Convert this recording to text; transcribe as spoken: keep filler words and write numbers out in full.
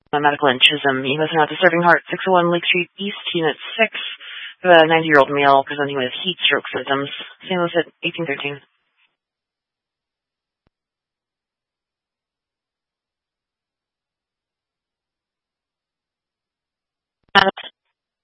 My medical in Chisholm. You listen out to Serving Heart, six oh one Lake Street East, Unit six. A ninety-year-old male presenting with heat stroke symptoms. Saint Louis at eighteen thirteen.